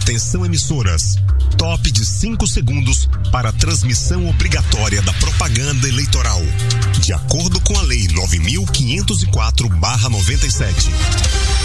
Atenção, emissoras. Top de 5 segundos para transmissão obrigatória da propaganda eleitoral. De acordo com a Lei 9.504/97.